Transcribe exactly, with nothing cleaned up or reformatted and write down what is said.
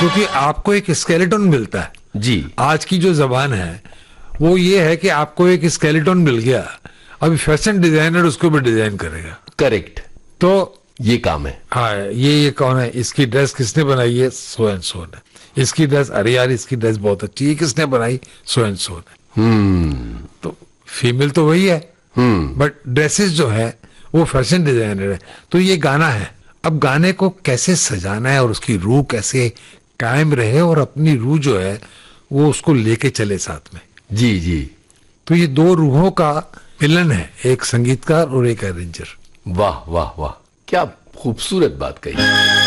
क्योंकि आपको एक स्केलेटन मिलता है जी। आज की जो जबान है वो ये है कि आपको एक स्केलेटन मिल गया, अभी फैशन डिजाइनर उसको भी डिजाइन करेगा। करेक्ट। तो ये काम है। हाँ, ये ये कौन है, इसकी ड्रेस किसने बनाई है, सो एंड सो ने। इसकी ड्रेस, अरे यार इसकी ड्रेस बहुत अच्छी है, किसने बनाई, सो एंड सो ने। हम्म तो फीमेल तो वही है, हम्म बट ड्रेसेस जो है वो फैशन डिजाइनर है। तो ये गाना है, अब गाने को कैसे सजाना है और उसकी रूह कैसे कायम रहे और अपनी रूह जो है वो उसको लेके चले साथ में। जी जी। तो ये दो रूहों का मिलन है, एक संगीतकार और एक अरेंजर। वाह वाह वाह, क्या खूबसूरत बात कही।